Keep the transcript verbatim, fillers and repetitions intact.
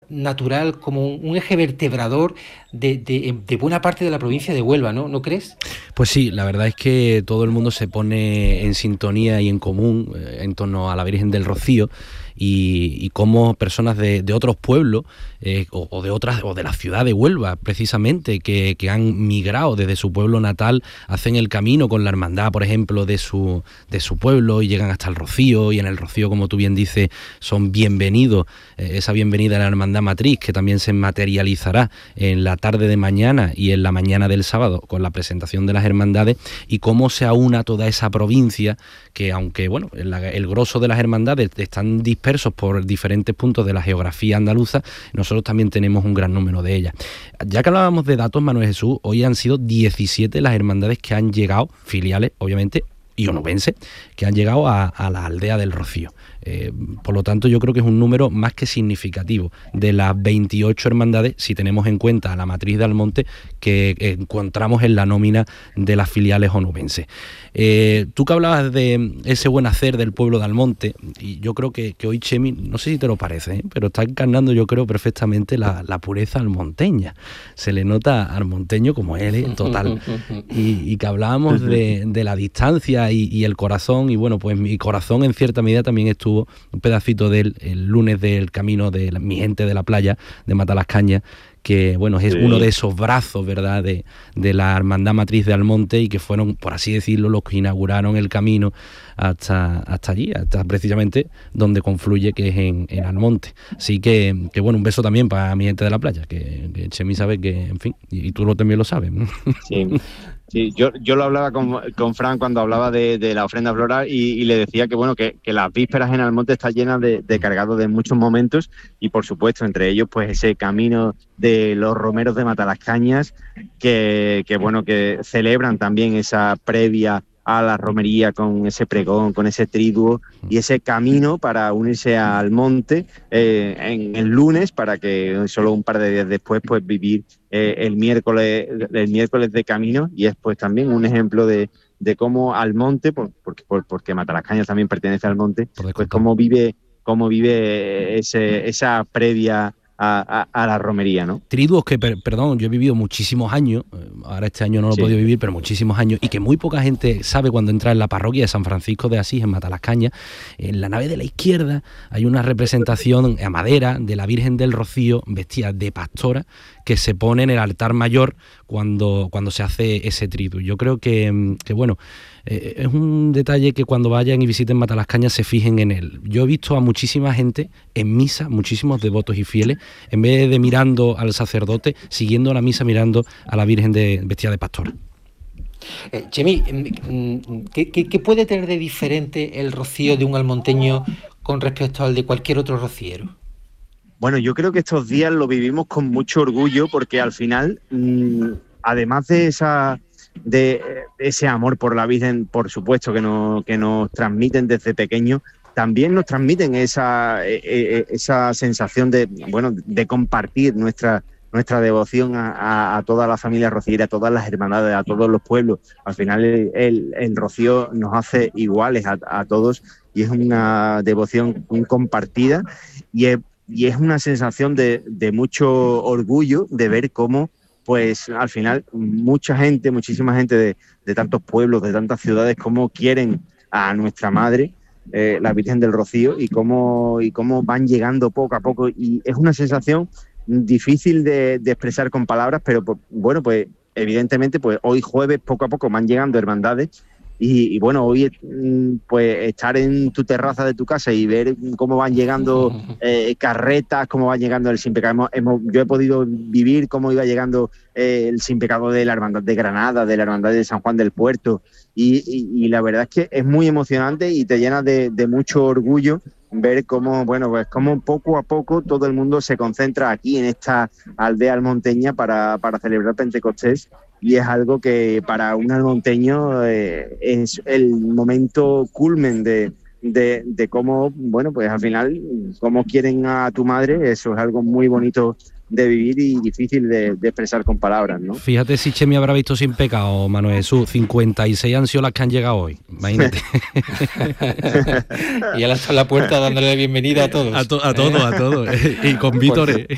natural, como un, un eje vertebrador de, de, de buena parte de la provincia de Huelva, ¿no? ¿No crees? Pues sí, la verdad es que todo el mundo se pone en sintonía y en común eh, en torno a la Virgen del Rocío. Y, y cómo personas de, de otros pueblos eh, o, o de otras o de la ciudad de Huelva precisamente que, que han migrado desde su pueblo natal hacen el camino con la hermandad, por ejemplo, de su de su pueblo y llegan hasta el Rocío, y en el Rocío, como tú bien dices, son bienvenidos, eh, esa bienvenida a la hermandad matriz, que también se materializará en la tarde de mañana y en la mañana del sábado con la presentación de las hermandades, y cómo se aúna toda esa provincia que, aunque bueno, el, el grosso de las hermandades están dispersos por diferentes puntos de la geografía andaluza, nosotros también tenemos un gran número de ellas. Ya que hablábamos de datos, Manuel Jesús, hoy han sido diecisiete las hermandades que han llegado, filiales obviamente y onubenses, que han llegado a, a la aldea del Rocío. Eh, por lo tanto, yo creo que es un número más que significativo de las veintiocho hermandades, si tenemos en cuenta a la matriz de Almonte, que encontramos en la nómina de las filiales onubenses. Eh, tú que hablabas de ese buen hacer del pueblo de Almonte, y yo creo que, que hoy Chemi, no sé si te lo parece, ¿eh? pero está encarnando, yo creo, perfectamente la, la pureza almonteña. Se le nota almonteño como él, ¿eh? Total. Y, y que hablábamos de, de la distancia y, y el corazón, y bueno, pues mi corazón en cierta medida también estuvo un pedacito del el lunes del camino de la, mi gente de la playa de Matalascañas, que bueno, es sí. uno de esos brazos, ¿verdad?, de, de la hermandad matriz de Almonte, y que fueron, por así decirlo, los que inauguraron el camino hasta, hasta allí, hasta precisamente donde confluye, que es en, en Almonte. Así que, que bueno, un beso también para mi gente de la playa, que, que Chemi sabe que, en fin, y, y tú lo, también lo sabes. Sí. Sí, yo, yo lo hablaba con, con Fran cuando hablaba de, de la ofrenda floral, y, y le decía que bueno que, que las vísperas en Almonte están llenas de, de cargados de muchos momentos, y por supuesto entre ellos pues ese camino de los romeros de Matalascañas, que, que bueno que celebran también esa previa a la romería con ese pregón, con ese triduo y ese camino para unirse al monte eh, en el lunes, para que solo un par de días después pues vivir eh, el miércoles el miércoles de camino. Y es pues también un ejemplo de, de cómo al monte, por, porque, por, porque Matalascañas también pertenece al monte, pues cómo vive, cómo vive ese, esa previa A, a, a la romería, ¿no? Triduos que, per, perdón, yo he vivido muchísimos años, ahora este año no lo he sí. podido vivir, pero muchísimos años, y que muy poca gente sabe cuando entra en la parroquia de San Francisco de Asís, en Matalascañas. En la nave de la izquierda hay una representación a madera de la Virgen del Rocío vestida de pastora, que se pone en el altar mayor cuando, cuando se hace ese triduo. Yo creo que, que bueno, eh, es un detalle que cuando vayan y visiten Matalascañas se fijen en él. Yo he visto a muchísima gente en misa, muchísimos devotos y fieles, en vez de mirando al sacerdote, siguiendo la misa mirando a la Virgen de, vestida de pastora. Eh, Chemi, ¿qué, qué, ¿qué puede tener de diferente el rocío de un almonteño con respecto al de cualquier otro rociero? Bueno, yo creo que estos días lo vivimos con mucho orgullo, porque al final, mmm, además de esa de ese amor por la Virgen, por supuesto, que nos, que nos transmiten desde pequeños, también nos transmiten esa, esa sensación de, bueno, de compartir nuestra, nuestra devoción a, a, a toda la familia rociera, a todas las hermandades, a todos los pueblos. Al final el, el, el rocío nos hace iguales a, a todos, y es una devoción compartida, y es, y es una sensación de, de mucho orgullo de ver cómo pues al final mucha gente, muchísima gente de, de tantos pueblos, de tantas ciudades, cómo quieren a nuestra madre, eh, la Virgen del Rocío, y cómo, y cómo van llegando poco a poco. Y es una sensación difícil de, de expresar con palabras, pero pues, bueno, pues evidentemente pues hoy jueves poco a poco van llegando hermandades. Y, y bueno, hoy pues estar en tu terraza de tu casa y ver cómo van llegando eh, carretas, cómo va llegando el Sin Pecado. Hemos, hemos, yo he podido vivir cómo iba llegando eh, el Sin Pecado de la Hermandad de Granada, de la Hermandad de San Juan del Puerto. Y, y, y la verdad es que es muy emocionante y te llena de, de mucho orgullo ver cómo, bueno, pues cómo poco a poco todo el mundo se concentra aquí en esta aldea almonteña para, para celebrar Pentecostés. Y es algo que para un almonteño eh, es el momento culmen de, de, de cómo, bueno, pues al final, cómo quieren a tu madre. Eso es algo muy bonito de vivir y difícil de, de expresar con palabras, ¿no? Fíjate si Chemi habrá visto Sin Pecado, Manuel Jesús, cincuenta y seis han sido las que han llegado hoy, imagínate. Y él está en la puerta dándole la bienvenida a todos. A, to, a todos, a todos, y con vítores.